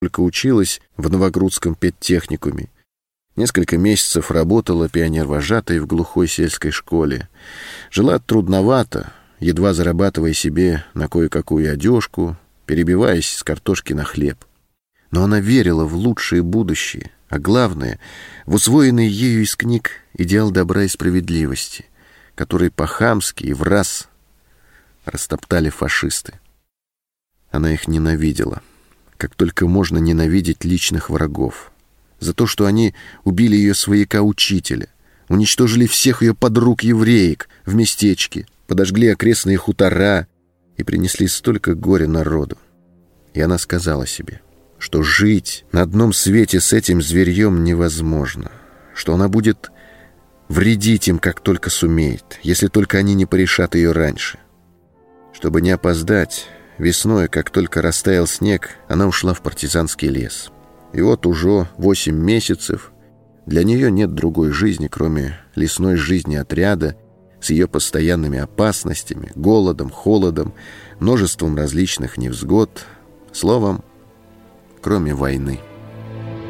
только училась в Новогрудском педтехникуме. Несколько месяцев работала пионер-вожатой в глухой сельской школе. Жила трудновато, едва зарабатывая себе на кое-какую одежку, перебиваясь с картошки на хлеб. Но она верила в лучшее будущее, а главное — в усвоенный ею из книг идеал добра и справедливости, который по-хамски и враз растоптали фашисты. Она их ненавидела, как только можно ненавидеть личных врагов, за то, что они убили ее свояка-учителя, уничтожили всех ее подруг-евреек в местечке, подожгли окрестные хутора и принесли столько горя народу. И она сказала себе, что жить на одном свете с этим зверьем невозможно, что она будет вредить им, как только сумеет, если только они не порешат ее раньше. Чтобы не опоздать, весной, как только растаял снег, она ушла в партизанский лес. И вот уже 8 месяцев для нее нет другой жизни, кроме лесной жизни отряда, с ее постоянными опасностями, голодом, холодом, множеством различных невзгод, словом, кроме войны.